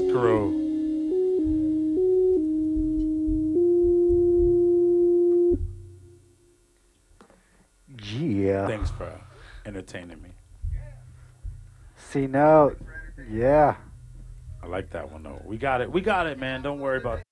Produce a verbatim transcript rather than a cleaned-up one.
Screw. Yeah. Thanks for entertaining me. C note. Yeah. I like that one though. We got it. We got it, man. Don't worry about